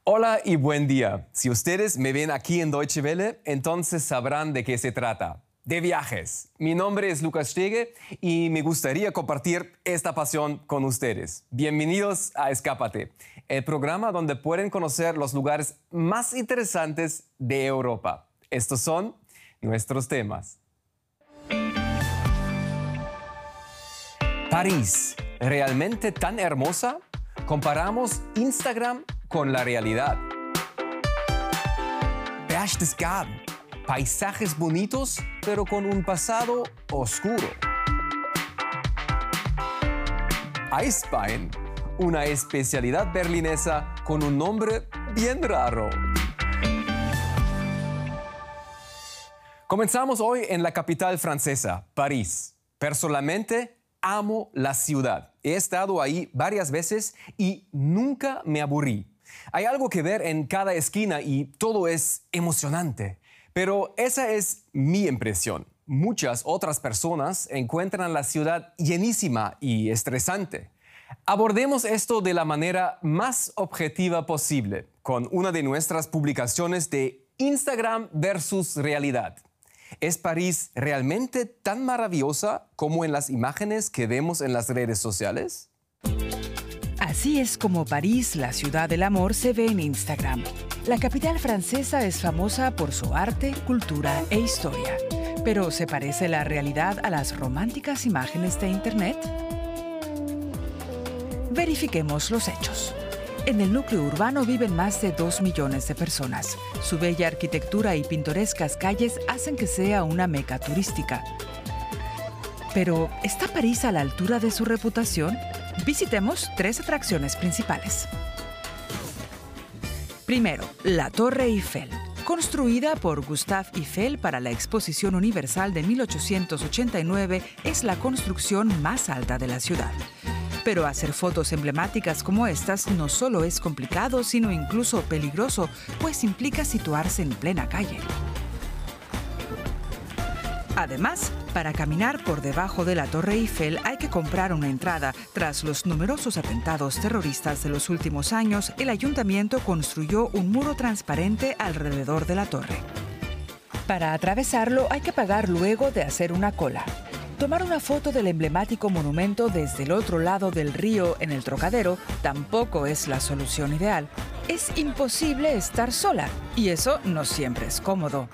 Hola y buen día. Si ustedes me ven aquí en Deutsche Welle, entonces sabrán de qué se trata. De viajes. Mi nombre es Lucas Stege y me gustaría compartir esta pasión con ustedes. Bienvenidos a Escápate, el programa donde pueden conocer los lugares más interesantes de Europa. Estos son nuestros temas. París, ¿realmente tan hermosa? Comparamos Instagram con la realidad. Berchtesgaden, paisajes bonitos, pero con un pasado oscuro. Eisbein, una especialidad berlinesa con un nombre bien raro. Comenzamos hoy en la capital francesa, París. Personalmente, amo la ciudad. He estado ahí varias veces y nunca me aburrí. Hay algo que ver en cada esquina y todo es emocionante. Pero esa es mi impresión. Muchas otras personas encuentran la ciudad llenísima y estresante. Abordemos esto de la manera más objetiva posible, con una de nuestras publicaciones de Instagram versus realidad. ¿Es París realmente tan maravillosa como en las imágenes que vemos en las redes sociales? Así es como París, la ciudad del amor, se ve en Instagram. La capital francesa es famosa por su arte, cultura e historia. ¿Pero se parece la realidad a las románticas imágenes de Internet? Verifiquemos los hechos. En el núcleo urbano viven más de 2 millones de personas. Su bella arquitectura y pintorescas calles hacen que sea una meca turística. Pero, ¿está París a la altura de su reputación? Visitemos 3 atracciones principales. Primero, la Torre Eiffel. Construida por Gustave Eiffel para la Exposición Universal de 1889, es la construcción más alta de la ciudad. Pero hacer fotos emblemáticas como estas no solo es complicado, sino incluso peligroso, pues implica situarse en plena calle. Además, para caminar por debajo de la Torre Eiffel hay que comprar una entrada. Tras los numerosos atentados terroristas de los últimos años, el ayuntamiento construyó un muro transparente alrededor de la torre. Para atravesarlo hay que pagar luego de hacer una cola. Tomar una foto del emblemático monumento desde el otro lado del río en el Trocadero tampoco es la solución ideal. Es imposible estar sola y eso no siempre es cómodo.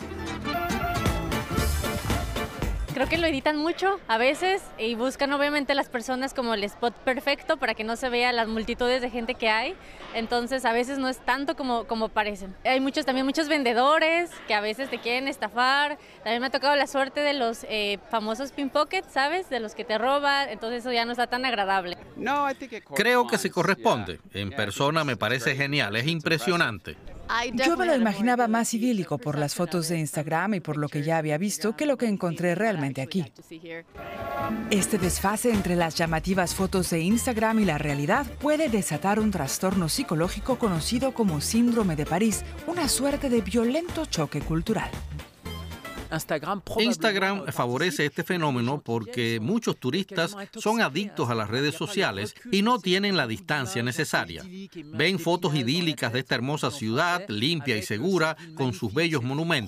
Creo que lo editan mucho a veces y buscan obviamente las personas como el spot perfecto para que no se vea las multitudes de gente que hay. Entonces a veces no es tanto como parecen. Hay también muchos vendedores que a veces te quieren estafar. También me ha tocado la suerte de los famosos pickpockets, ¿sabes? De los que te roban. Entonces eso ya no está tan agradable. Creo que se corresponde. En persona me parece genial, es impresionante. Yo me lo imaginaba más idílico por las fotos de Instagram y por lo que ya había visto que lo que encontré realmente aquí. Este desfase entre las llamativas fotos de Instagram y la realidad puede desatar un trastorno psicológico conocido como síndrome de París, una suerte de violento choque cultural. Instagram favorece este fenómeno porque muchos turistas son adictos a las redes sociales y no tienen la distancia necesaria. Ven fotos idílicas de esta hermosa ciudad, limpia y segura, con sus bellos monumentos.